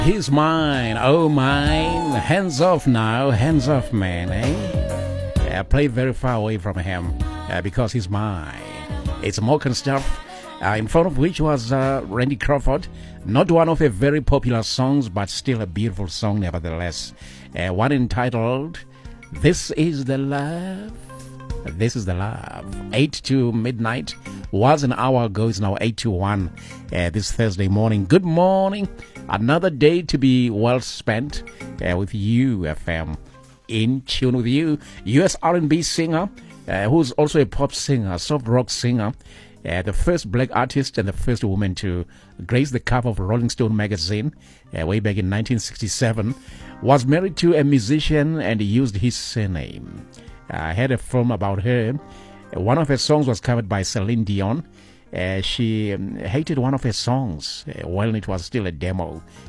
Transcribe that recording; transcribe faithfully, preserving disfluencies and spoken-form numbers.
He's mine, oh mine. Hands off now, hands off, man, eh? I play very far away from him uh, because he's mine. It's Morgan stuff, uh, in front of which was uh, Randy Crawford. Not one of the very popular songs, but still a beautiful song nevertheless. Uh, one entitled, This is the Love. This is the Love. eight to midnight was an hour ago. It's now eight to one uh, this Thursday morning. Good morning. Another day to be well spent uh, with you, F M. In tune with you. U S R and B singer, uh, who's also a pop singer, soft rock singer. Uh, the first black artist and the first woman to grace the cover of Rolling Stone magazine uh, way back in nineteen sixty-seven. Was married to a musician and used his surname. I had a film about her. One of her songs was covered by Celine Dion. Uh, she um, hated one of her songs uh, when it was still a demo.